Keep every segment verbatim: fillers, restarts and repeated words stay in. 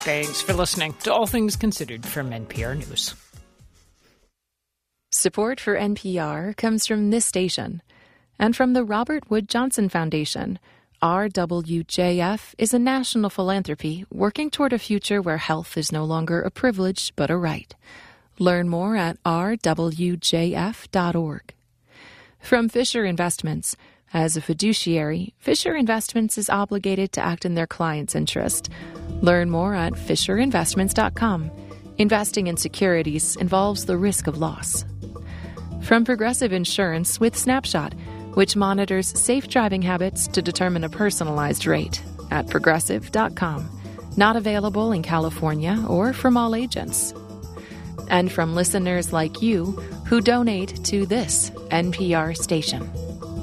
Thanks for listening to All Things Considered from N P R News. Support for N P R comes from this station and from the Robert Wood Johnson Foundation. R W J F is a national philanthropy working toward a future where health is no longer a privilege but a right. Learn more at r w j f dot org. From Fisher Investments. As a fiduciary, Fisher Investments is obligated to act in their client's interest. Learn more at fisher investments dot com. Investing in securities involves the risk of loss. From Progressive Insurance with Snapshot, which monitors safe driving habits to determine a personalized rate at progressive dot com. Not available in California or from all agents. And from listeners like you who donate to this N P R station.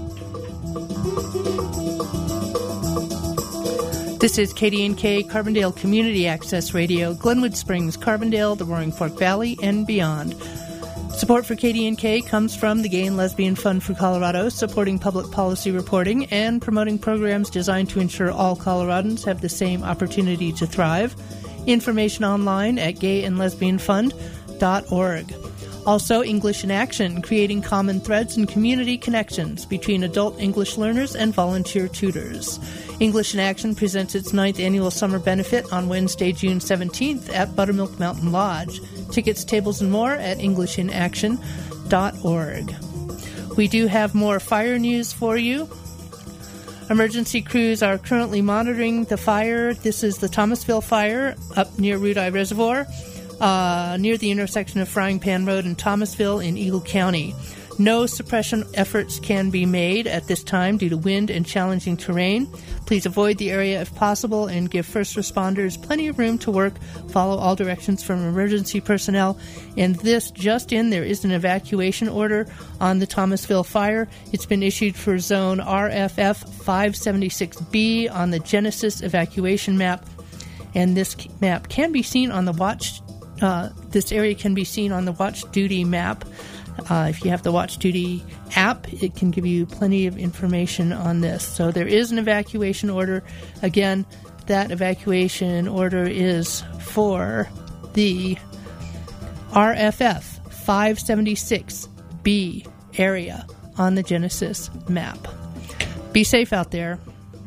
This is K D N K, Carbondale Community Access Radio, Glenwood Springs, Carbondale, the Roaring Fork Valley, and beyond. Support for K D N K comes from the Gay and Lesbian Fund for Colorado, supporting public policy reporting and promoting programs designed to ensure all Coloradans have the same opportunity to thrive. Information online at gay and lesbian fund dot org. Also, English in Action, creating common threads and community connections between adult English learners and volunteer tutors. English in Action presents its ninth annual summer benefit on Wednesday, June seventeenth at Buttermilk Mountain Lodge. Tickets, tables, and more at english in action dot org. We do have more fire news for you. Emergency crews are currently monitoring the fire. This is the Thomasville fire up near Rudeye Reservoir. Uh, near the intersection of Frying Pan Road and Thomasville in Eagle County. No suppression efforts can be made at this time due to wind and challenging terrain. Please avoid the area if possible and give first responders plenty of room to work. Follow all directions from emergency personnel. And this just in, there is an evacuation order on the Thomasville fire. It's been issued for zone R F F five seventy-six B on the Genesis evacuation map. And this map can be seen on the watch Uh, this area can be seen on the Watch Duty map. Uh, if you have the Watch Duty app, it can give you plenty of information on this. So there is an evacuation order. Again, that evacuation order is for the R F F five seventy-six B area on the Genesis map. Be safe out there.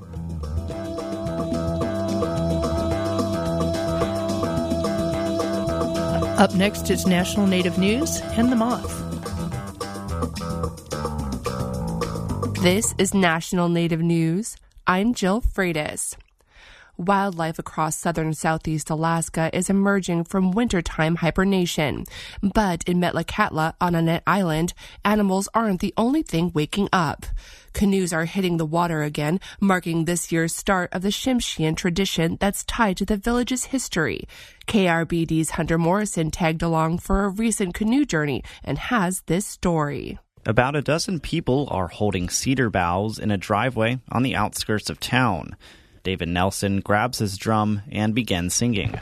Up next is National Native News and the Moth. This is National Native News. I'm Jill Freitas. Wildlife across southern southeast Alaska is emerging from wintertime hibernation. But in Metlakatla, on Annette Island, animals aren't the only thing waking up. Canoes are hitting the water again, marking this year's start of the Tsimshian tradition that's tied to the village's history. K R B D's Hunter Morrison tagged along for a recent canoe journey and has this story. About a dozen people are holding cedar boughs in a driveway on the outskirts of town. David Nelson grabs his drum and begins singing.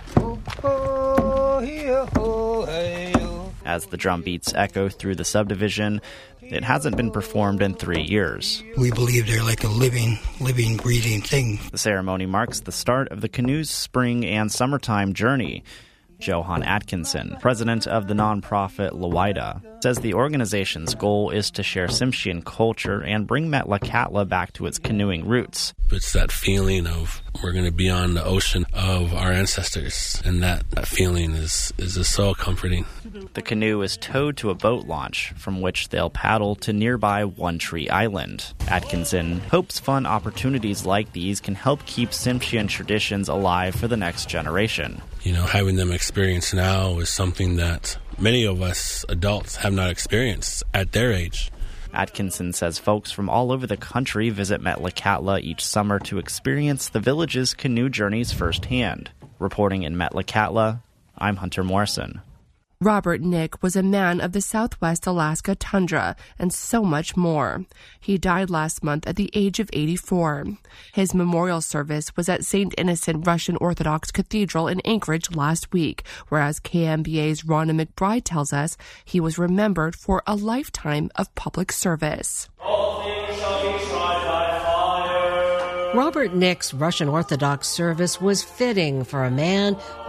As the drum beats echo through the subdivision, it hasn't been performed in three years. We believe they're like a living, living, breathing thing. The ceremony marks the start of the canoe's spring and summertime journey. Johan Atkinson, president of the nonprofit Lawida, says the organization's goal is to share Tsimshian culture and bring Metlakatla back to its canoeing roots. It's that feeling of we're going to be on the ocean of our ancestors, and that, that feeling is, is just so comforting. The canoe is towed to a boat launch, from which they'll paddle to nearby One Tree Island. Atkinson hopes fun opportunities like these can help keep Tsimshian traditions alive for the next generation. You know, having them experience now is something that many of us adults have not experienced at their age. Atkinson says folks from all over the country visit Metlakatla each summer to experience the village's canoe journeys firsthand. Reporting in Metlakatla, I'm Hunter Morrison. Robert Nick was a man of the Southwest Alaska tundra and so much more. He died last month at the age of eighty-four. His memorial service was at Saint Innocent Russian Orthodox Cathedral in Anchorage last week, whereas K M B A's Rhonda McBride tells us he was remembered for a lifetime of public service. All things shall be tried by fire. Robert Nick's Russian Orthodox service was fitting for a man